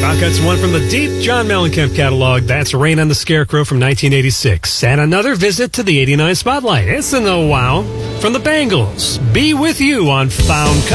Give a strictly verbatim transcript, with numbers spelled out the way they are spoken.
Rock Cuts one from the deep John Mellencamp catalog. That's Rain on the Scarecrow from nineteen eighty-six. And another visit to the eighty-nine Spotlight. It's in the wow from the Bangles. Be With You on Found Cut.